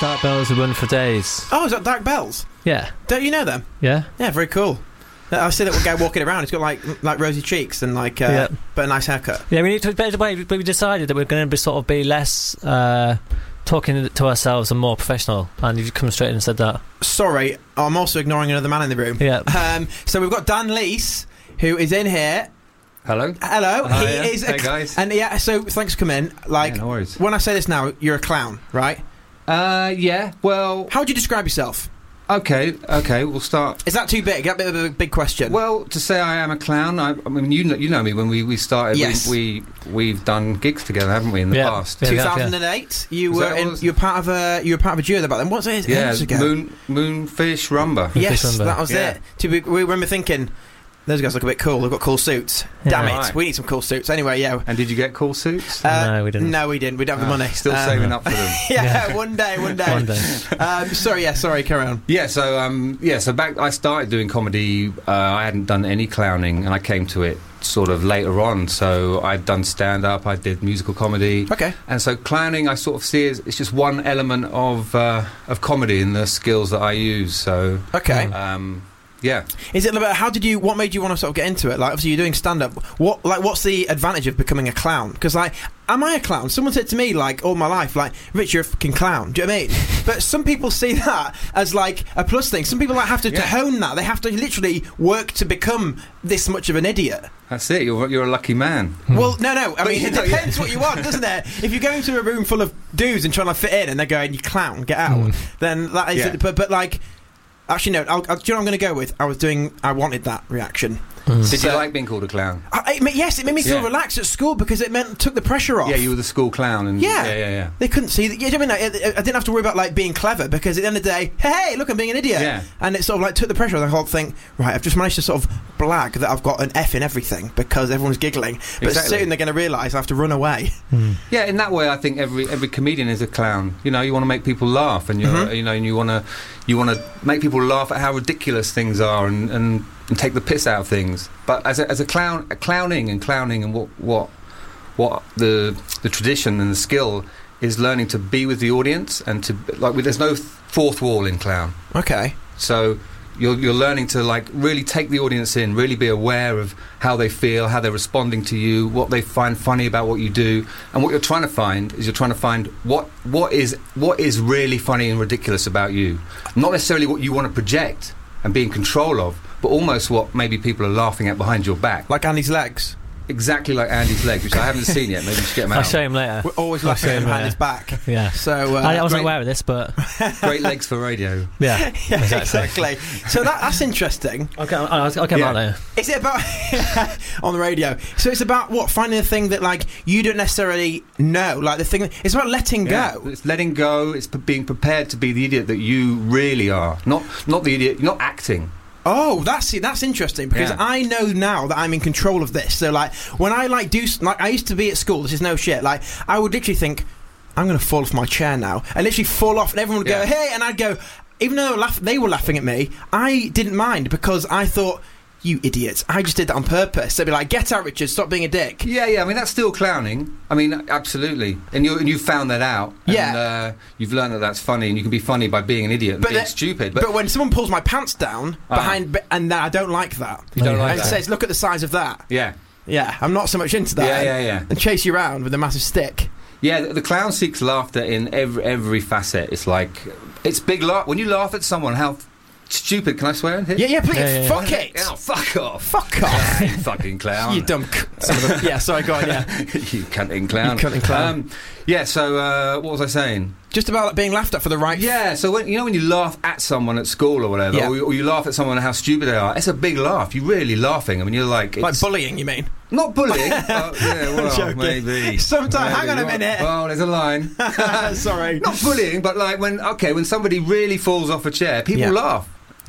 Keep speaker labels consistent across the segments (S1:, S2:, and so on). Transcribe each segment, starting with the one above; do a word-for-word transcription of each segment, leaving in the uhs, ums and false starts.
S1: Dark Bells will run for days.
S2: Oh, is that Dark Bells?
S1: Yeah.
S2: Don't you know them?
S1: Yeah.
S2: Yeah, very cool. I see that one guy walking around. He's got like like rosy cheeks and like uh,
S1: yeah.
S2: but a nice haircut.
S1: Yeah, we need to. By the way, we decided that we're going to be sort of be less uh, talking to ourselves and more professional. And you've come straight in and said that.
S2: Sorry, I'm also ignoring another man in the room.
S1: Yeah.
S2: Um, so we've got Dan Leese, who is in here.
S3: Hello.
S2: Hello.
S3: Hi,
S2: he
S3: yeah.
S2: is. A,
S3: hey guys.
S2: And yeah, so thanks for coming. Like,
S3: yeah, no worries.
S2: When I say this now, you're a clown, right?
S3: Uh, yeah. Well,
S2: how would you describe yourself?
S3: Okay, okay, we'll start.
S2: Is that too big? That bit of a big question.
S3: Well, to say I am a clown, I, I mean, you know, you know me when we, we started.
S2: Yes.
S3: We, we we've done gigs together, haven't we, in the
S1: yeah.
S3: past?
S2: two thousand eight. Yeah. You
S3: was
S2: were in. You were part of a. You were part of a duo about then. What's it?
S3: Yeah,
S2: ages ago?
S3: Moon Moonfish Rumba.
S2: Yes,
S1: Moonfish Rumba.
S2: that was
S3: yeah.
S2: it. To be, we remember thinking, those guys look a bit cool. They've got cool suits.
S1: Yeah.
S2: Damn it,
S3: Right.
S2: we need some cool suits. Anyway, yeah.
S3: And did you get cool suits?
S2: Uh,
S1: No, we didn't.
S2: No, we didn't. We don't have the
S3: Ah,
S2: money.
S3: Still
S2: Um,
S3: saving up for them.
S2: Yeah,
S1: Yeah.
S2: one day, one day.
S1: One day.
S2: Um, sorry, yeah, sorry, carry on.
S3: Yeah, so um, yeah, so back I started doing comedy. Uh, I hadn't done any clowning, and I came to it sort of later on. So I'd done stand up, I did musical comedy.
S2: Okay.
S3: And so clowning, I sort of see as it's just one element of uh, of comedy in the skills that I use. So
S2: Okay.
S3: um, yeah.
S2: Is it about how did you? What made you want to sort of get into it? Like, obviously, you're doing stand up. What, like, what's the advantage of becoming a clown? Because, like, am I a clown? Someone said to me, like, all my life, like, Rich, you're a fucking clown. Do you know what I mean? But some people see that as like a plus thing. Some people like have to,
S3: Yeah.
S2: to hone that. They have to literally work to become this much of an idiot.
S3: That's it. You're you're a lucky man.
S2: Well, no, no. I
S3: But
S2: mean,
S3: you
S2: it
S3: know,
S2: depends
S3: yeah.
S2: what you want, doesn't it? If you go into a room full of dudes and trying to fit in, and they're going, "You clown, get out,"
S1: Mm.
S2: then that is.
S3: Yeah.
S2: It. But but like, actually, no. I'll, I'll, do you know what I'm going to go with? I was doing. I wanted that reaction.
S1: Mm.
S3: Did
S2: So-
S3: you like being called a clown?
S2: I, it, ma- yes, it made me feel
S3: Yeah.
S2: relaxed at school because it meant took the pressure off.
S3: Yeah, you were the school clown. And
S2: Yeah.
S3: yeah, yeah, yeah.
S2: They couldn't see that. Yeah, do you know what I mean? I, I didn't have to worry about like being clever because at the end of the day, hey, hey, look, I'm being an idiot.
S3: Yeah.
S2: And it sort of like took the pressure off the whole thing. Right, I've just managed to sort of blag that I've got an F in everything because everyone's giggling. But
S3: Exactly.
S2: soon they're going to realise I have to run away.
S1: Mm.
S3: Yeah, in that way, I think every every comedian is a clown. You know, you want to make people laugh, and you are
S2: Mhm.
S3: you know, and you want to you want to make people laugh at how ridiculous things are, and, and, and take the piss out of things. But as a, as a clown, a clowning and clowning, and what what what the the tradition and the skill is learning to be with the audience and to like. There's no fourth wall in clown,
S2: Okay.
S3: so. You're, you're learning to like really take the audience in, really be aware of how they feel, how they're responding to you, what they find funny about what you do, and what you're trying to find is you're trying to find what what is what is really funny and ridiculous about you, not necessarily what you want to project and be in control of, but almost what maybe people are laughing at behind your back,
S2: Like Andy's legs.
S3: exactly like Andy's legs, which I haven't seen yet. Maybe we should get them
S1: I'll
S3: out.
S1: show him later.
S2: We're always
S1: I'll
S2: laughing
S1: show
S2: at him
S1: him
S2: behind
S1: later.
S2: his back.
S1: Yeah.
S2: So uh,
S1: I, I wasn't
S3: great-
S1: aware of this, but
S3: Great legs for radio.
S1: yeah.
S2: yeah,
S1: Exactly.
S2: exactly. So that, that's interesting.
S1: Okay, I'll, I'll, I'll get
S3: Yeah.
S1: him out later.
S2: Is it about on the radio? So it's about what finding the thing that like you don't necessarily know, like the thing. That, it's about letting
S3: Yeah,
S2: go.
S3: it's letting go. It's p- being prepared to be the idiot that you really are, not not the idiot. You're not acting.
S2: Oh, that's that's interesting because
S3: Yeah.
S2: I know now that I'm in control of this. So like when I like do s- like I used to be at school. This is no shit. Like I would literally think I'm going to fall off my chair now, and literally fall off, and everyone would go
S3: Yeah.
S2: hey, and I'd go. Even though laugh, they were laughing at me, I didn't mind because I thought, you idiots, I just did that on purpose. They'd be like, get out, Richard, stop being a dick.
S3: Yeah, yeah. I mean, that's still clowning. I mean, absolutely. And you and you found that out.
S2: Yeah.
S3: And, uh, you've learned that that's funny, and you can be funny by being an idiot and
S2: But
S3: being
S2: the-
S3: stupid.
S2: But,
S3: But,
S2: when someone pulls my pants down
S3: Ah.
S2: behind, b- and then I don't like that,
S3: you don't like
S2: and
S3: that.
S2: says, look at the size of that.
S3: Yeah,
S2: Yeah, I'm not so much into that.
S3: yeah, yeah, yeah.
S2: And chase you around with a massive stick.
S3: Yeah, the, the clown seeks laughter in every every facet. It's like it's big laugh when you laugh at someone. How stupid! Can I swear in here?
S2: Yeah, yeah, please,
S1: Yeah, yeah, yeah.
S2: fuck it.
S3: Oh, fuck off!
S2: Fuck off.
S3: you fucking clown!
S2: You dumb. C- some of them. Yeah, sorry, go on. Yeah,
S3: you cunting clown!
S2: You cunting clown.
S3: Um, yeah. So uh, what was I saying?
S2: just about like, being laughed at for the right.
S3: Yeah, so when you know when you laugh at someone at school or whatever,
S2: Yeah.
S3: or, you, or you laugh at someone and how stupid they are, it's a big laugh. You're really laughing. I mean, you're like,
S2: Like
S3: it's
S2: bullying, you mean?
S3: not bullying. uh, yeah, well,
S2: joking.
S3: maybe.
S2: Sometimes- hang on a
S3: Maybe.
S2: minute.
S3: Well, there's a line.
S2: Sorry.
S3: Not bullying, but like when okay, when somebody really falls off a chair, people
S2: Yeah.
S3: laugh.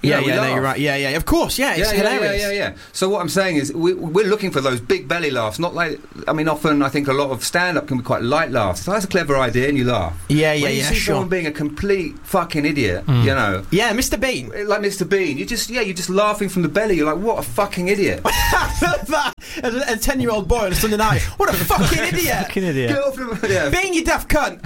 S3: You
S2: Yeah,
S3: know, we
S2: yeah, no,
S3: laugh.
S2: you're right. Yeah, yeah, of course, yeah, it's
S3: Yeah, yeah,
S2: hilarious.
S3: yeah, yeah, yeah. So what I'm saying is, we, we're looking for those big belly laughs. Not like, I mean, often I think a lot of stand-up can be quite light laughs. So that's a clever idea, and you laugh.
S2: Yeah, yeah,
S3: when you
S2: yeah,
S3: see
S2: sure.
S3: someone being a complete fucking idiot,
S1: Mm.
S3: you know,
S2: Yeah, Mister Bean.
S3: like Mister Bean, you just, yeah, you're just laughing from the belly. You're like, what a fucking idiot.
S2: that as a- a ten-year-old boy on a Sunday night. What a fucking idiot!
S1: Fucking idiot.
S3: Get off the, yeah.
S2: Bean, you daft cunt!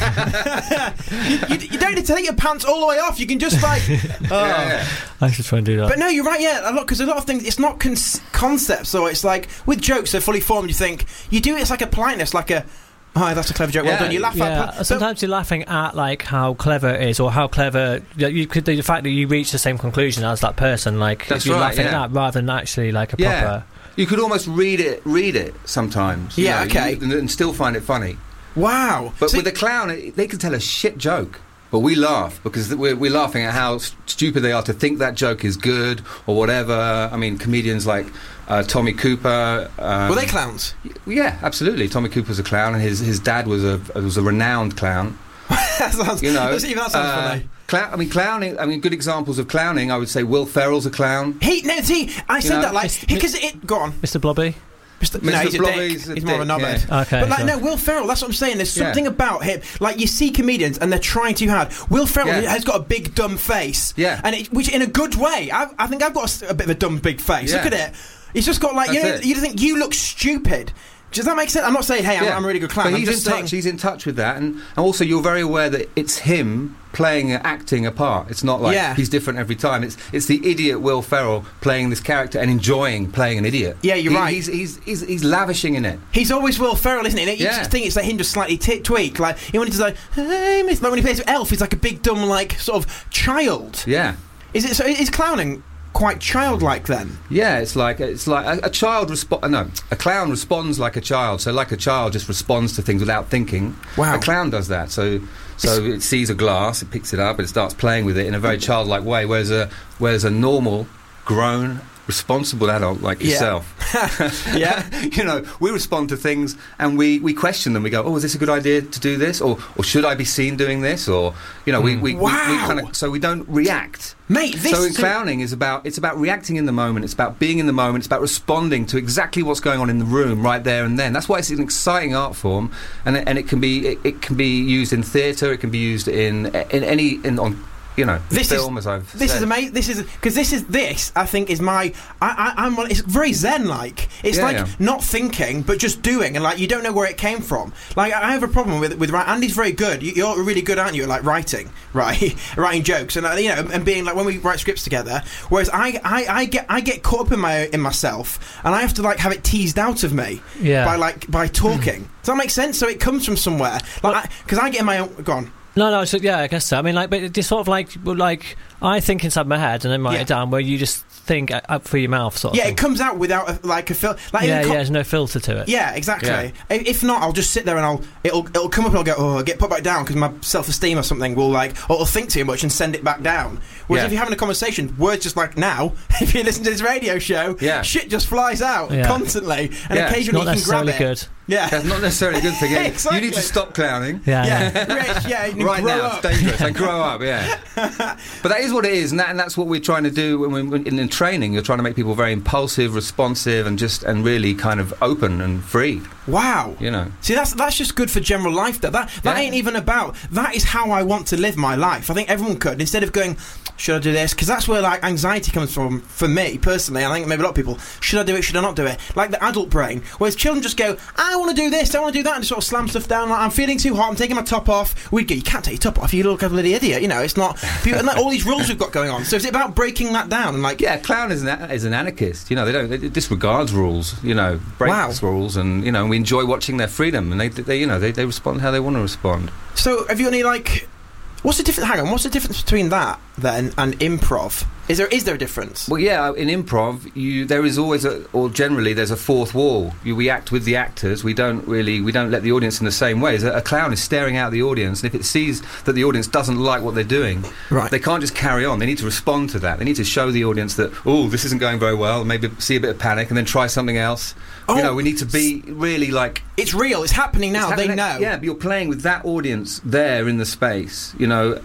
S2: Oi! you, you, you don't need to take your pants all the way off. You can just like. Oh.
S3: Yeah, yeah.
S1: I should try and do that.
S2: But no, you're right. Yeah, a lot because a lot of things. It's not con- concepts, so it's like with jokes. They're fully formed. You think you do it. It's like a politeness, like a. Oh, that's a clever joke. Well
S3: Yeah.
S2: done. You laugh
S1: yeah,
S2: at. But
S1: sometimes you're laughing at like how clever it is, or how clever you, you could. The fact that you reach the same conclusion as that person, like
S3: That's
S1: you're
S3: right,
S1: laughing
S3: yeah.
S1: at that rather than actually like a
S3: Yeah.
S1: proper.
S3: You could almost read it, read it sometimes. you
S2: Yeah,
S3: know,
S2: okay.
S3: you- and, and still find it funny.
S2: wow.
S3: But
S2: So-
S3: with a clown, it, they can tell a shit joke. But we laugh because we're, we're laughing at how st- stupid they are to think that joke is good or whatever. I mean, comedians like uh, Tommy Cooper. Um,
S2: were they clowns?
S3: Yeah, absolutely. Tommy Cooper's a clown, and his his dad was a was a renowned clown.
S2: that sounds.
S3: You know,
S2: even that sounds
S3: uh,
S2: funny.
S3: Clown, I mean, clowning. I mean, good examples of clowning. I would say Will Ferrell's a clown.
S2: He no, see, I said
S3: know,
S2: that like
S1: Mister
S2: because it. Go on,
S1: Mister Blobby.
S2: Mister
S3: Mister
S2: No, he's a
S3: Blobby's
S2: dick.
S3: a
S2: He's more of a
S3: dick,
S2: knobhead.
S3: yeah.
S1: Okay,
S2: But like,
S1: so-
S2: no, Will Ferrell. That's what I'm saying. There's
S3: Yeah.
S2: something about him. Like you see comedians and they're trying too hard. Will Ferrell
S3: Yeah.
S2: has got a big dumb face.
S3: Yeah.
S2: and it, which in a good way. I, I think I've got a, s- a bit of a dumb big face.
S3: Yeah.
S2: Look at it. He's just got like you know.
S3: That's it.
S2: You think you look stupid. Does that make sense? I'm not saying hey, I'm,
S3: Yeah.
S2: I'm a really good clown.
S3: But
S2: I'm
S3: he's in
S2: just saying.
S3: touch. He's in touch with that, and, and also you're very aware that it's him playing, uh, acting a part. It's not like
S2: Yeah.
S3: he's different every time. It's it's the idiot Will Ferrell playing this character and enjoying playing an idiot.
S2: Yeah, you're
S3: He-
S2: right.
S3: He's, he's he's he's lavishing in it.
S2: He's always Will Ferrell, isn't he? And you
S3: Yeah.
S2: just think it's like him just slightly t- tweaked. Like he wanted to like, hey, miss. Like when he plays Elf, he's like a big dumb like sort of child.
S3: Yeah.
S2: Is it? So is clowning quite childlike then?
S3: Yeah, it's like it's like a, a child respo- No, a clown responds like a child. So like a child just responds to things without thinking.
S2: Wow.
S3: A clown does that. So so it sees a glass, it picks it up, and it starts playing with it in a very childlike way. Whereas a whereas a normal, grown, responsible adult like
S2: Yeah.
S3: yourself,
S2: Yeah.
S3: you know, we respond to things and we, we question them. We go, oh, is this a good idea to do this, or or should I be seen doing this, or you know, we we, we, we
S2: Wow.
S3: kind of so we don't react.
S2: Mate, this
S3: So in clowning is about it's about reacting in the moment. It's about being in the moment. It's about responding to exactly what's going on in the room right there and then. That's why it's an exciting art form, and it, and it can be it, it can be used in theatre. It can be used in in any in on you know
S2: This
S3: film
S2: is-
S3: as I've
S2: This
S3: said.
S2: is amazing. This is because this is this. I think is my. I, I, I'm. one- It's very zen-like. It's
S3: Yeah,
S2: like
S3: yeah.
S2: not thinking, but just doing, and like you don't know where it came from. Like I have a problem with with wri- Andy's very good. You- You're really good, aren't you? At like writing, right? writing jokes, and uh, you know, and being like when we write scripts together. Whereas I, I, I get I get caught up in my in myself, and I have to like have it teased out of me
S1: Yeah.
S2: by like by talking. Does that make sense? So it comes from somewhere. Like because I, get in my own. Go on.
S1: No, no, so, yeah, I guess so. I mean, like, but it's sort of like, like I think inside my head and then write
S2: Yeah.
S1: it down, where you just think uh, up through your mouth, sort of
S2: Yeah,
S1: thing.
S2: it comes out without a, like a fil- like
S1: yeah,
S2: in
S1: yeah,
S2: co-
S1: there's no filter to it.
S2: Yeah, exactly.
S3: Yeah.
S2: I- If not, I'll just sit there and I'll it'll it'll come up and I'll go oh I'll get put back down because my self esteem or something will like or it'll think too much and send it back down. Whereas
S3: Yeah.
S2: if you're having a conversation, words just like now, if you listen to this radio show,
S3: Yeah.
S2: shit just flies out
S1: Yeah.
S2: constantly, and
S3: Yeah.
S2: occasionally
S1: Not
S2: you can grab
S1: necessarily
S2: it.
S1: good.
S2: Yeah,
S3: That's not necessarily a good thing. Yeah.
S2: Exactly.
S3: You need to stop clowning.
S1: Yeah, yeah.
S2: yeah, Rich, yeah, you
S3: Right
S2: grow
S3: now,
S2: up.
S3: it's dangerous. Like, grow up, yeah. But that is what it is, and, that, and that's what we're trying to do when we're in, in training. You're trying to make people very impulsive, responsive, and just and really kind of open and free.
S2: Wow.
S3: You know.
S2: See, that's that's just good for general life. Though that that
S3: Yeah.
S2: ain't even about. That is how I want to live my life. I think everyone could instead of going, should I do this? Because that's where like anxiety comes from. For me personally, I think maybe a lot of people. Should I do it? Should I not do it? Like the adult brain. Whereas children just go, I want to do this. I want to do that, and just sort of slam stuff down. Like I'm feeling too hot. I'm taking my top off. We go. You can't take your top off. You look like a bloody idiot. You know, it's not. And like, all these rules we've got going on. So is it about breaking that down and like?
S3: Yeah, a clown is an, a- is an anarchist. You know, they don't they disregards rules. You know, breaks
S2: Wow.
S3: rules, and you know, we enjoy watching their freedom, and they, they you know, they, they respond how they want to respond.
S2: So have you got any like? What's the difference? Hang on. What's the difference between that then and improv? Is there is there a difference?
S3: Well, yeah, in improv, you there is always a, or generally there's a fourth wall. You, we act with the actors. We don't really, we don't let the audience in the same way. A, a clown is staring out the audience, and if it sees that the audience doesn't like what they're doing,
S2: Right.
S3: they can't just carry on. They need to respond to that. They need to show the audience that, oh, this isn't going very well. Maybe see a bit of panic, and then try something else.
S2: Oh,
S3: you know, we need to be really like.
S2: It's real. It's happening now.
S3: It's
S2: They
S3: happening-
S2: know.
S3: Yeah, but you're playing with that audience there in the space. You know, w-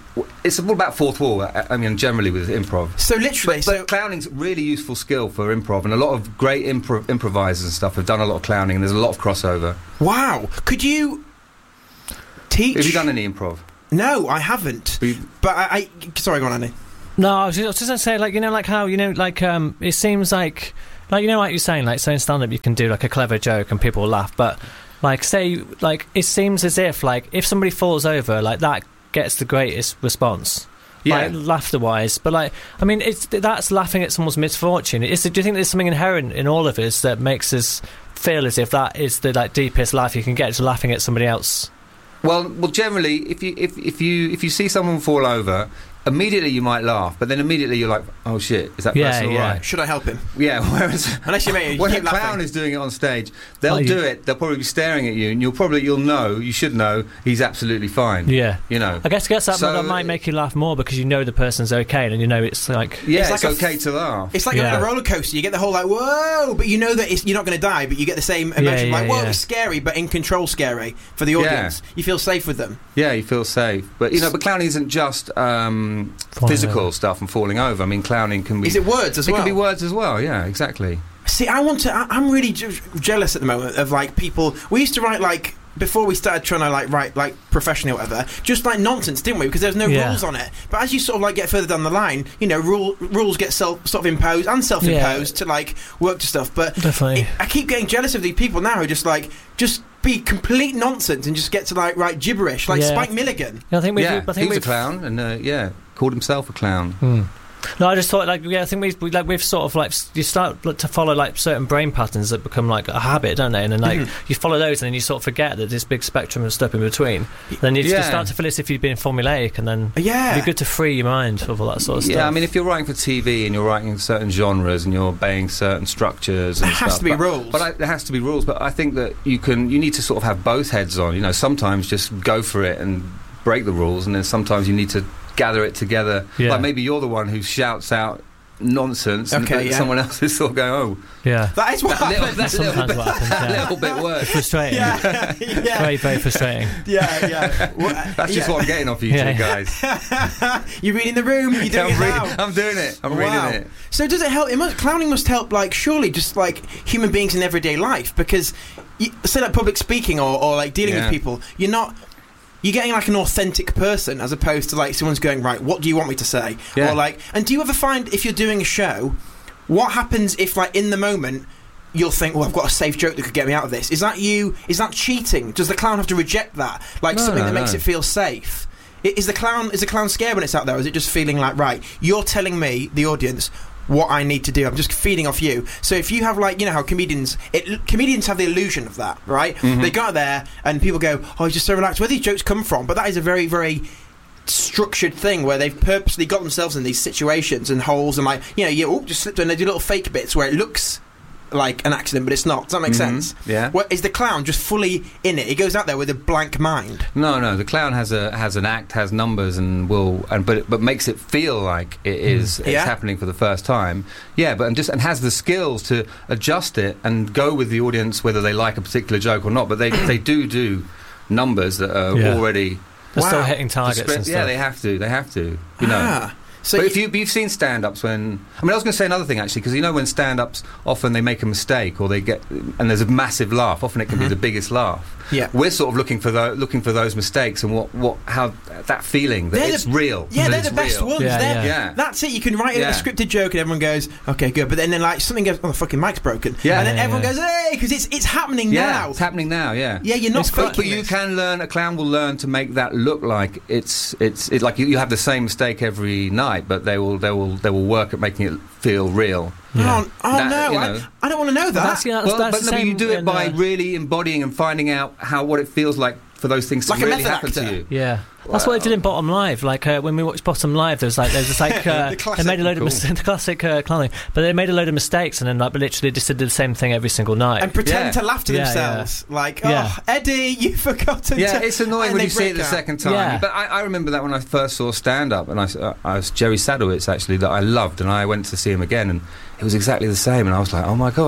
S3: it's all about fourth wall. I, I mean, generally with improv.
S2: So literally,
S3: But,
S2: so
S3: but clowning's a really useful skill for improv, and a lot of great impro- improvisers and stuff have done a lot of clowning, and there's a lot of crossover.
S2: wow. Could you teach?
S3: Have you done any improv?
S2: No, I haven't.
S3: But you-
S2: But I, I sorry, go on, Andy.
S1: No, I was just, I was just gonna say, like, you know, like how, you know, like, um, it seems like, like, you know, like you're saying, like, saying stand-up, you can do, like, a clever joke and people will laugh, but, like, say, like, it seems as if, like, if somebody falls over, like, that gets the greatest response.
S3: Yeah.
S1: Like, laughter-wise. But, like, I mean, it's that's laughing at someone's misfortune. Is, do you think there's something inherent in all of us that makes us feel as if that is the, like, deepest laugh you can get, to laughing at somebody else?
S3: Well, well, generally, if you if if you if you see someone fall over, immediately you might laugh, but then immediately you're like, oh shit, is that
S1: Yeah,
S3: person all
S1: yeah.
S3: right?
S2: Should I help him?
S3: Yeah. Whereas
S2: Unless you may, you
S3: when a
S2: keep
S3: clown
S2: laughing.
S3: is doing it on stage, they'll
S1: Oh, you-
S3: do it. They'll probably be staring at you, and you'll probably you'll know you should know he's absolutely fine.
S1: Yeah.
S3: You know.
S1: I guess, guess that,
S3: So-
S1: that might make you laugh more because you know the person's okay and you know it's like...
S3: Yeah,
S2: It's
S3: it's,
S2: like a f-
S3: okay to laugh.
S2: It's like
S1: Yeah.
S2: on a roller coaster. You get the whole like whoa, but you know that it's, you're not going to die, but you get the same emotion.
S1: yeah,
S2: like whoa,
S1: yeah.
S2: it's scary, but in control, scary for the audience. You feel safe with them.
S3: Yeah, you feel safe. But you know, but clouning isn't just um,
S1: Falling
S3: physical
S1: over.
S3: stuff and falling over. I mean, clowning can be.
S2: Is it words as
S3: it
S2: well?
S3: can be words as well. Yeah, exactly.
S2: See, I want to. I, I'm really je- jealous at the moment of like people. We used to write like before we started trying to like write like professionally or whatever, just like nonsense, didn't we? Because there's no
S1: Yeah.
S2: rules on it. But as you sort of like get further down the line, you know, rule, rules get self sort of imposed and self-imposed to like work to stuff. But
S1: Definitely.
S2: it, I keep getting jealous of these people now who just like just be complete nonsense and just get to like write gibberish, like
S1: Yeah.
S2: Spike Milligan.
S1: Yeah, I think we've...
S3: Yeah,
S1: I think
S3: he was a
S1: we've
S3: clown, and uh, yeah, called himself a clown.
S1: Hmm. No, I just thought, like, yeah, I think we've, we, like, we've sort of, like, s- you start like, to follow, like, certain brain patterns that become, like, a habit, don't they? And then, like,
S2: Mhm.
S1: you follow those and then you sort of forget that there's big spectrum of stuff in between. Then you just
S3: Yeah.
S1: start to feel as if you've been formulaic, and then
S2: Yeah.
S1: it'd be good to free your mind of all that sort of stuff.
S3: Yeah, I mean, if you're writing for T V and you're writing certain genres and you're obeying certain structures, and
S2: There has
S3: stuff,
S2: to be
S3: but,
S2: rules.
S3: But I, there has to be rules. But I think that you can, you need to sort of have both heads on. You know, sometimes just go for it and break the rules, and then sometimes you need to gather it together.
S1: Yeah.
S3: Like maybe you're the one who shouts out nonsense, and
S2: Okay,
S3: but
S2: yeah.
S3: someone else is sort of going, oh,
S1: yeah.
S2: That is what
S3: that little,
S2: happens.
S3: that little
S1: Sometimes
S3: bit,
S1: what happens,
S3: that
S1: yeah.
S3: little bit worse.
S1: Frustrating.
S2: Yeah, yeah,
S1: Very, very frustrating.
S2: yeah, yeah. What-
S3: That's just
S2: yeah.
S3: what I'm getting off you
S1: Yeah.
S3: two guys.
S2: You're reading the room. You're doing
S3: I'm,
S2: it
S3: reading,
S2: now.
S3: I'm doing it. I'm
S2: Wow.
S3: reading it.
S2: So does it help? It must, clowning must help, like surely, just like human beings in everyday life, because you, say like public speaking or, or like dealing
S3: Yeah.
S2: with people, you're not. You're getting like an authentic person as opposed to like someone's going, right, what do you want me to say?
S3: Yeah.
S2: Or like, and do you ever find if you're doing a show, what happens if like in the moment you'll think, well, I've got a safe joke that could get me out of this? Is that you? Is that cheating? Does the clown have to reject that? Like
S3: No,
S2: something
S3: no,
S2: that makes
S3: no.
S2: it feel safe? I- Is the clown is the clown scared when it's out there? Or is it just feeling like, right, you're telling me, the audience, what I need to do? I'm just feeding off you. So if you have like, you know how comedians it, comedians have the illusion of that, right?
S3: Mhm.
S2: They go out there and people go, oh, he's just so relaxed. Where these jokes come from? But that is a very, very structured thing where they've purposely got themselves in these situations and holes and like, you know, you oh, just slipped and they do little fake bits where it looks like an accident, but it's not. Does that make
S3: Mhm.
S2: sense?
S3: Yeah.
S2: Well, is the clown just fully in it? He goes out there with a blank mind.
S3: No, no. The clown has a has an act, has numbers, and will, and but but makes it feel like it is it's
S2: Yeah.
S3: happening for the first time. Yeah, but and just and has the skills to adjust it and go with the audience whether they like a particular joke or not. But they they do do numbers that are
S1: Yeah.
S3: already.
S1: They're still
S2: Wow.
S1: hitting targets
S3: discre-
S1: and stuff.
S3: yeah, they have to. They have to. You know.
S2: Ah. So
S3: but
S2: you-
S3: if you, you've seen stand-ups when... I mean, I was going to say another thing, actually, because you know when stand-ups, often they make a mistake or they get... And there's a massive laugh. Often it can
S2: Mhm.
S3: be the biggest laugh.
S2: yeah.
S3: We're sort of looking for tho- looking for those mistakes and what, what how that feeling that
S2: They're
S3: it's
S2: the-
S3: real.
S2: Yeah,
S3: that
S2: they're
S3: it's
S2: the best
S3: real.
S2: ones.
S1: Yeah,
S2: They're-
S1: yeah.
S3: Yeah.
S2: That's it. You can write a-
S3: Yeah.
S2: a scripted joke and everyone goes, okay, good. But then, then like something goes, oh, the fucking mic's broken.
S3: Yeah.
S2: and then
S1: Yeah,
S2: everyone
S1: yeah.
S2: goes, hey, because it's it's happening
S3: Yeah,
S2: now.
S3: it's happening now. Yeah.
S2: Yeah, you're not
S1: It's quite-
S2: faking
S3: But you
S2: this.
S3: can learn. A clown will learn to make that look like it's it's it, like you, you have the same mistake every night, but they will they will they will work at making it feel real.
S1: Yeah.
S2: Oh, oh
S3: That,
S2: no,
S3: you
S2: I,
S3: know.
S2: I don't want to know that.
S1: That's, yeah, that's,
S3: Well,
S1: that's
S3: but
S1: the
S3: no, but
S1: same
S3: you do it
S1: in,
S3: by
S1: uh,
S3: really embodying and finding out how what it feels like for those things
S2: Like
S3: to
S2: a
S3: really
S2: method
S3: happen
S2: actor.
S3: to you.
S1: Yeah, that's what they did in Bottom Live. Like uh, when we watched Bottom Live, there's like there's this like uh,
S2: The
S1: they
S2: classic.
S1: made a load
S3: Cool.
S1: of mis- the classic uh, clowning, but they made a load of mistakes and then like literally just did the same thing every single night.
S2: and pretend
S3: Yeah.
S2: to laugh to
S1: Yeah,
S2: themselves. Like, oh,
S1: Yeah.
S2: Eddie, you've forgotten
S3: Yeah,
S2: to...
S3: it's annoying
S2: and
S3: when
S2: they
S3: you see it
S2: break
S3: the
S2: out.
S3: second time.
S1: Yeah.
S3: But I, I remember that when I first saw stand up, and I, s- uh, I was Jerry Sadowitz actually that I loved, and I went to see him again, and it was exactly the same, and I was like, oh my god,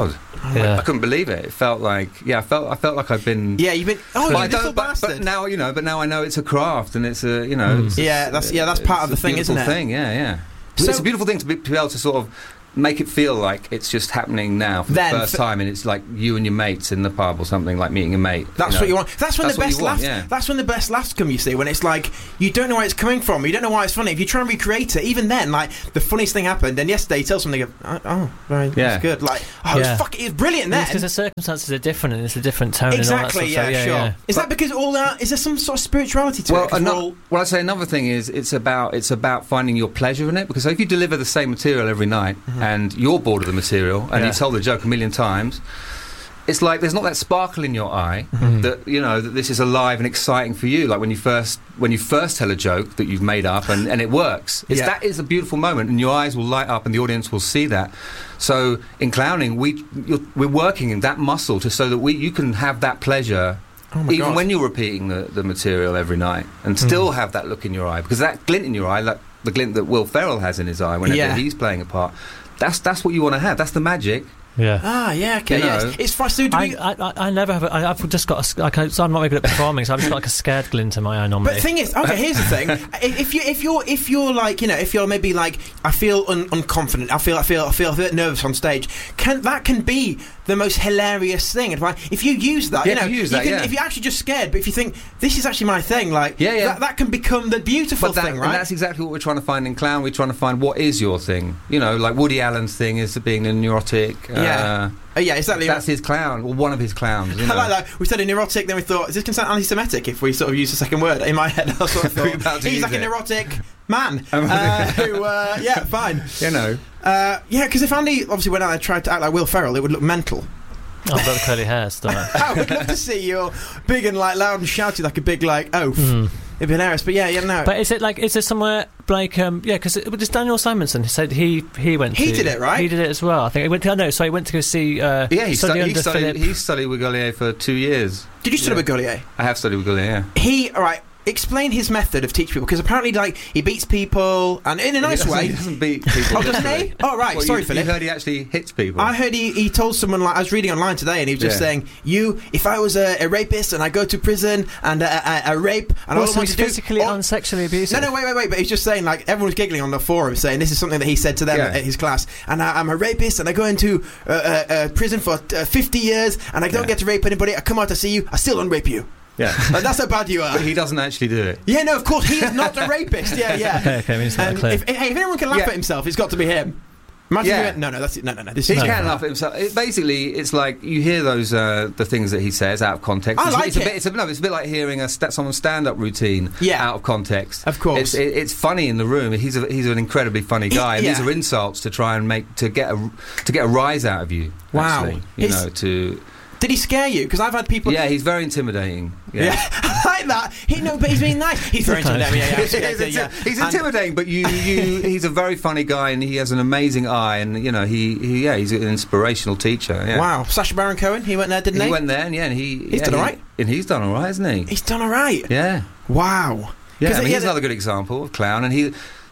S1: Yeah.
S3: I couldn't believe it. It felt like, yeah, I felt, I felt like I'd been.
S2: Yeah, you've been. Oh,
S3: But
S2: you
S3: I
S2: little
S3: don't- but,
S2: bastard.
S3: but now you know. But now I know it's a craft, and it's a you know.
S1: Mm.
S3: It's,
S2: Yeah, that's- yeah, that's part
S3: it's
S2: of the
S3: a
S2: thing, isn't
S3: beautiful
S2: it?
S3: Thing, yeah, yeah.
S2: So-
S3: it's a beautiful thing to be, to be able to sort of make it feel like it's just happening now for
S2: Then
S3: the first
S2: f-
S3: time, and it's like you and your mates in the pub or something, like meeting a mate.
S2: That's
S3: know.
S2: what you want. That's when
S3: That's
S2: the
S3: what
S2: best
S3: you want,
S2: laughs.
S3: yeah.
S2: That's when the best laughs come. You see, when it's like you don't know where it's coming from. You don't know why it's funny. If you try and recreate it, even then, like the funniest thing happened. Then yesterday, you tell something. You go, oh, oh, right,
S3: Yeah.
S2: that's good. Like, oh,
S1: Yeah.
S2: it's fucking, it's brilliant. Then
S1: Because the circumstances are different and it's a different tone
S2: exactly,
S1: and all that
S2: yeah,
S1: stuff. So,
S2: sure.
S1: yeah,
S2: Is that because all that? Is there some sort of spirituality to
S3: Well,
S2: it? 'Cause we're
S3: ano-
S2: all-
S3: well, I say another thing is it's about it's about finding your pleasure in it, because if you deliver the same material every night and you're bored of the material and
S1: Yeah.
S3: you told the joke a million times, it's like there's not that sparkle in your eye
S1: Mhm.
S3: that you know that this is alive and exciting for you. Like when you first when you first tell a joke that you've made up and, and it works. It's,
S2: Yeah.
S3: That is a beautiful moment, and your eyes will light up, and the audience will see that. So in clowning, we you're, we're working in that muscle to so that we you can have that pleasure.
S2: oh my
S3: Even
S2: God.
S3: when you're repeating the, the material every night, and still have that look in your eye, because that glint in your eye, like the glint that Will Ferrell has in his eye whenever
S2: Yeah.
S3: he's playing a part, that's that's what you want to have. That's the magic.
S1: yeah.
S2: Ah, yeah, okay,
S3: You
S2: yeah.
S3: know.
S2: It's, it's fascinating.
S1: I, I, I I never have. A, I, I've just got. A, s- like, I, so I'm not very good at performing, so I've just got like a scared glint in my eye normally.
S2: But the thing is, okay, here's the thing: if, if you if you're if you're like you know if you're maybe like I feel un- unconfident, I feel I feel I feel a bit nervous on stage, can that can be the most hilarious thing? If, I, if you use that,
S3: Yeah,
S2: you know,
S3: if you use
S2: you
S3: that,
S2: can,
S3: yeah.
S2: if you're actually just scared, but if you think this is actually my thing, like
S3: Yeah, yeah.
S2: That, that can become the beautiful
S3: But that,
S2: thing,
S3: and
S2: right?
S3: that's exactly what we're trying to find in clown. We're trying to find what is your thing. You know, like Woody Allen's thing is being a neurotic.
S2: Yeah.
S3: Uh,
S2: Oh, yeah, exactly.
S3: that's his clown, or one of his clowns. You know.
S2: I like that. We said a neurotic, then we thought, is this going to sound anti-Semitic if we sort of use the second word? In my head, that's what I
S3: We're about
S2: thought.
S3: to
S2: He's
S3: use
S2: like a
S3: it.
S2: neurotic man.
S3: Um,
S2: uh, who, uh, yeah, fine.
S3: You know.
S2: Uh, yeah, because if Andy, obviously, when I tried to act like Will Ferrell, it would look mental.
S1: Oh, I've got the curly hair still.
S2: I would love to see you big and like loud and shouty like a big like oaf.
S1: Mm.
S2: It'd be hilarious. But yeah, yeah, no.
S1: But is it like, is there somewhere like, um, yeah, because it was Daniel Simonson who said he he went
S2: He
S1: to,
S2: did it, right?
S1: He did it as well. I think he went to, I know, so he went to go see, uh,
S3: Yeah, he,
S1: study
S3: stu- he
S1: under
S3: studied.
S1: Philip.
S3: He studied with Gaulier for two years.
S2: Did you study
S3: yeah.
S2: with Gaulier?
S3: I have studied with Gaulier. Yeah.
S2: He, all right. Explain his method of teaching people, because apparently, like, he beats people, and in a nice
S3: he doesn't-
S2: way.
S3: He doesn't beat people.
S2: Oh, doesn't he?
S3: literally.
S2: Oh, right.
S3: Well,
S2: Sorry,
S3: you,
S2: Philip.
S3: You heard he actually hits people.
S2: I heard he, he told someone, like, I was reading online today, and he was just
S3: Yeah.
S2: saying, you, if I was a, a rapist and I go to prison and a, a, a rape, and all
S1: Well,
S2: I
S1: so
S2: want
S1: he's
S2: to do...
S1: physically
S2: all-
S1: and sexually abusive.
S2: No, no, wait, wait, wait. But he's just saying, like, everyone was giggling on the forum, saying this is something that he said to them
S3: Yeah.
S2: at his class. And I, I'm a rapist, and I go into uh, uh, uh, prison for uh, fifty years, and I don't
S3: Yeah.
S2: get to rape anybody. I come out to see you, I still unrape you.
S3: Yeah.
S2: Like, that's how bad you are.
S3: But he doesn't actually do it.
S2: Yeah, no, of course, he is not a rapist. Yeah, yeah.
S1: Okay, okay, I mean, it's not
S2: And
S1: clear.
S2: if, hey, if anyone can laugh
S3: Yeah.
S2: at himself, it's got to be him. Imagine
S3: Yeah.
S2: if he went, no, no, that's it. No, no, no. This
S3: He
S2: is
S3: can laugh at himself. It, basically, it's like you hear those uh, the things that he says out of context.
S2: I
S3: it's,
S2: like
S3: it's
S2: it.
S3: A bit, it's a, no, it's a bit like hearing a sta- someone's stand-up routine
S2: Yeah.
S3: out of context.
S2: Of course.
S3: it's, it, it's funny in the room. He's a, he's an incredibly funny
S2: He-
S3: guy, and these
S2: yeah.
S3: are insults to try and make to get a to get a rise out of you.
S2: Wow.
S3: Actually, you
S2: His-
S3: know to.
S2: Did he scare you? Because I've had people.
S3: Yeah, he's very intimidating.
S2: Yeah,
S3: Yeah.
S2: I like that. He no, but he's being nice. He's very intimidating. Yeah, yeah,
S3: he's,
S2: yeah, yeah, yeah.
S3: he's
S2: And-
S3: intimidating, but you, you, he's a very funny guy, and he has an amazing eye, and you know, he, he yeah, he's an inspirational teacher. Yeah.
S2: Wow, Sacha Baron Cohen. He went there, didn't he?
S3: He went there, and yeah, and he
S2: He's
S3: yeah,
S2: done
S3: he-
S2: all right.
S3: and he's done all right, hasn't he?
S2: He's done all right.
S3: Yeah,
S2: Wow.
S3: yeah.
S2: 'Cause
S3: I mean,
S2: yeah,
S3: he's
S2: the-
S3: another good example of clown, and he.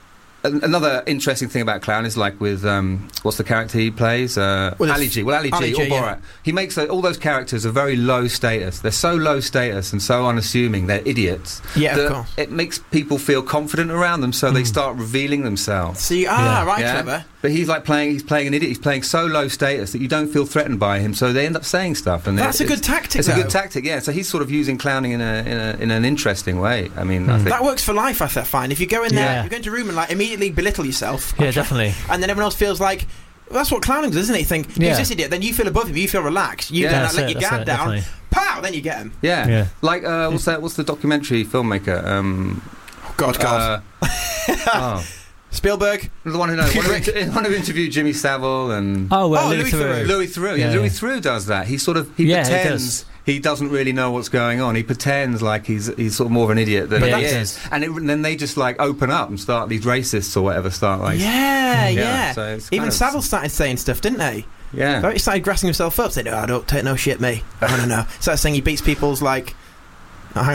S3: an- Another interesting thing about clown is like with um, what's the character he plays? Uh,
S2: Well,
S3: Ali
S2: it's-
S3: G. Well, Ali G.
S2: Ali G,
S3: or
S2: yeah.
S3: Borat. He makes uh, all those characters are very low status. They're so low status and so unassuming. They're idiots.
S2: Yeah, of
S3: that
S2: course.
S3: It makes people feel confident around them, so they
S1: Mm.
S3: start revealing themselves.
S2: See, ah,
S1: Yeah.
S2: right,
S3: Yeah.
S2: clever.
S3: But he's like playing. He's playing an idiot. He's playing so low status that you don't feel threatened by him. So they end up saying stuff. And
S2: That's
S3: it-
S2: a good
S3: it's-
S2: tactic.
S3: It's a
S2: though.
S3: good tactic, yeah. So he's sort of using clowning in a in, a, in an interesting way. I mean, I
S1: Mm.
S3: think
S2: That works for life, I th- find. If you go in there,
S1: Yeah.
S2: you go into a room and like immediately belittle yourself,
S1: Yeah, definitely.
S2: and then everyone else feels like. Well, that's what clowning does, isn't it? You think, who's
S1: Yeah.
S2: this idiot? Then you feel above him, you feel relaxed. You
S3: Yeah,
S2: then
S1: that's
S2: let
S1: it,
S2: your
S1: that's
S2: guard
S1: it,
S2: down,
S1: definitely.
S2: pow, then you get him.
S3: yeah,
S1: Yeah.
S3: like uh, what's that? What's the documentary filmmaker? Um,
S2: Oh, God, God.
S3: uh, oh,
S2: Spielberg.
S3: the one who knows, one who, inter- one who interviewed Jimmy Savile and
S1: Oh, well,
S2: Oh,
S1: Louis
S2: Louis
S1: Theroux.
S2: Theroux.
S3: Louis Theroux. Yeah,
S1: Yeah,
S3: Louis
S1: yeah.
S3: Theroux does that. He sort of he
S1: Yeah, he
S3: pretends.
S1: does.
S3: He doesn't really know what's going on. He pretends like he's he's sort of more of an idiot than
S1: But
S3: he
S1: that's-
S3: is, and, it, and then they just like open up and start these racists or whatever start like
S2: Yeah, yeah.
S3: so it's
S2: Even
S3: kind of-
S2: Savile started saying stuff, didn't they?
S3: yeah.
S2: He started grassing himself up, saying, "No, I don't take no shit, me." Oh no, no. Started saying he beats people's like. Oh, hang on.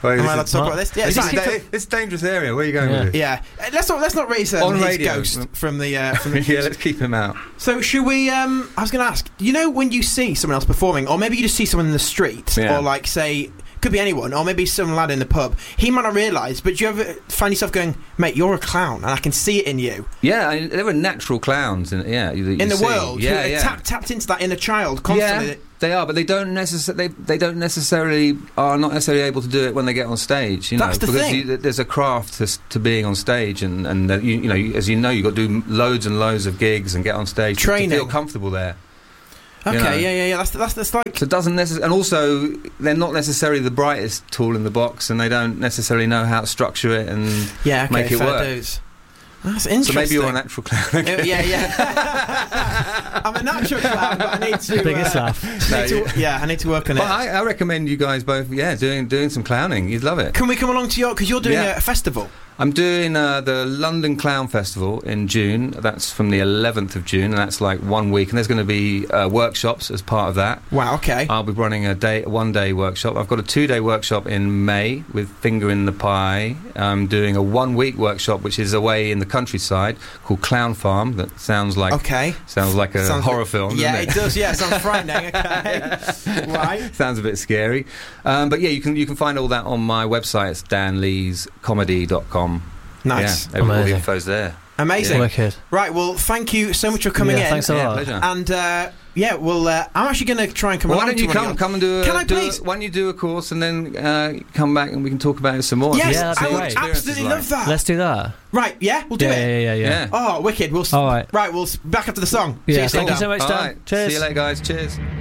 S3: Well,
S2: Am
S3: this
S2: I allowed
S3: is-
S2: to talk about this? Yeah,
S3: This
S2: it's
S3: is
S2: fine.
S3: da- it's a dangerous area. Where are you going
S1: Yeah.
S3: with this?
S2: Yeah, Uh, let's not let's not raise um,
S3: On
S2: his
S3: radio.
S2: ghost from the. Uh, from the
S3: yeah, let's keep him out.
S2: So should we? Um, I was going to ask. You know, when you see someone else performing, or maybe you just see someone in the street,
S3: Yeah.
S2: or like say, could be anyone, or maybe some lad in the pub. He might not realise, but do you ever find yourself going, "Mate, you're a clown, and I can see it in you."
S3: Yeah, I, there were natural clowns in yeah you, you
S2: In the
S3: see.
S2: world,
S3: Yeah,
S2: who
S3: yeah.
S2: Tap, tapped into that inner child constantly.
S3: Yeah, they are, but they don't necessarily. They, they don't necessarily are not necessarily able to do it when they get on stage. You know,
S2: That's the
S3: because
S2: thing.
S3: You, there's a craft to, s- to being on stage, and and uh, you, you know, you- as you know, you've got to do loads and loads of gigs and get on stage to-
S2: Training.
S3: to feel comfortable there.
S2: Okay,
S3: you know.
S2: yeah, yeah, yeah. That's that's that's like.
S3: So it doesn't necessarily, and also they're not necessarily the brightest tool in the box, and they don't necessarily know how to structure it and
S2: Yeah, okay,
S3: make it
S2: fair
S3: work.
S2: dues. That's
S3: So
S2: interesting.
S3: maybe you're a natural clown.
S2: Uh, yeah, yeah. I'm a natural clown, but I need to.
S1: Biggest
S2: uh,
S1: laugh.
S2: I need to- yeah, I need to work on it.
S3: But I, I recommend you guys both, yeah, doing doing some clowning. You'd love it.
S2: Can we come along to your? Because you're doing
S3: Yeah.
S2: a festival.
S3: I'm doing uh, the London Clown Festival in June. That's from the eleventh of June, and that's like one week. And there's going to be uh, workshops as part of that.
S2: Wow. Okay.
S3: I'll be running a day, a one-day workshop. I've got a two-day workshop in May with Finger in the Pie. I'm doing a one-week workshop, which is away in the countryside, called Clown Farm. That sounds like
S2: Okay.
S3: sounds like a
S2: Sounds
S3: horror
S2: like-
S3: film.
S2: Yeah,
S3: doesn't
S2: it does. Yeah, it sounds frightening. Okay. Right.
S3: Sounds a bit scary, um, but yeah, you can you can find all that on my website. It's dan lees comedy dot com.
S2: Nice.
S3: Yeah, every- all the
S1: Amazing.
S3: info's there.
S2: Amazing.
S1: Wicked.
S2: Right. Well, thank you so much for coming
S1: Yeah,
S2: in.
S1: thanks a
S3: Yeah,
S1: lot.
S3: pleasure.
S2: And uh, yeah, well, uh, I'm actually going to try and come
S3: Well, why
S2: along
S3: don't you
S2: to one
S3: come
S2: of your-
S3: come and do a,
S2: Can I
S3: do a-
S2: please?
S3: why don't you do a course and then uh, come back and we can talk about it some more.
S2: Yes,
S1: Yeah, that'd
S2: I
S1: be
S2: would
S1: great.
S3: Experience
S2: absolutely
S3: is
S2: love that.
S1: Let's do that.
S2: Right. Yeah, we'll do
S1: yeah,
S2: it.
S1: yeah, yeah, yeah,
S3: Yeah.
S2: Oh, wicked. We'll. s-
S1: All right.
S2: Right. We'll s- back after the song.
S1: Yeah,
S2: See you
S1: thank you
S2: later.
S1: so much,
S3: All
S1: Dan.
S3: right.
S1: Cheers.
S3: See you later, guys. Cheers.